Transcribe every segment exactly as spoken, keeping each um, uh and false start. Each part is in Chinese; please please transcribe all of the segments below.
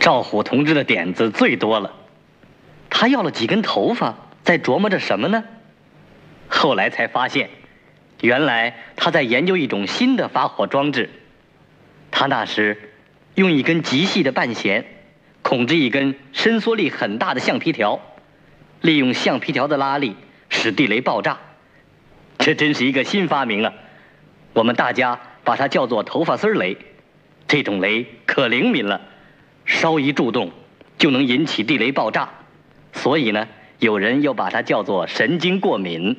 赵虎同志的点子最多了，他要了几根头发，在琢磨着什么呢？后来才发现，原来他在研究一种新的发火装置。他那时用一根极细的半弦，控制一根伸缩力很大的橡皮条，利用橡皮条的拉力使地雷爆炸。这真是一个新发明啊！我们大家把它叫做头发丝雷。这种雷可灵敏了，稍一触动就能引起地雷爆炸，所以呢，有人又把它叫做神经过敏。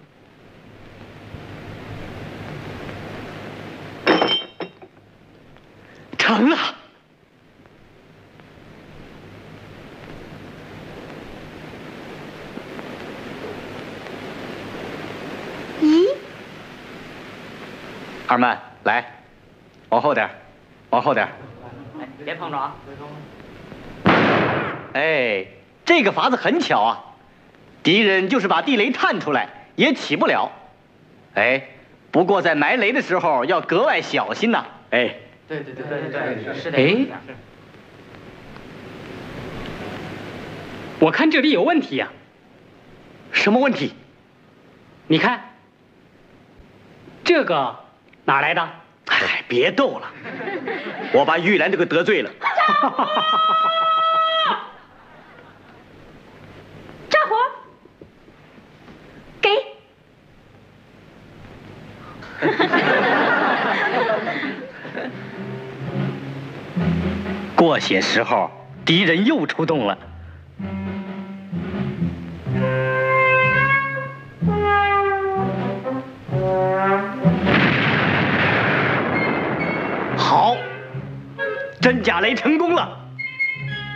成了。 咦？ 二曼，来，往后点，往后点。 哎，别碰着啊！ 哎，这个法子很巧啊，敌人就是把地雷探出来，也起不了。哎，不过在埋雷的时候要格外小心呐。哎， 对对对对对对，是的。 哎，我看这里有问题呀。 什么问题？ 你看，这个哪来的？ 哎，别逗了，我把玉兰这个得罪了。 战火，给。 过些时候，敌人又出动了。好，真假雷成功了。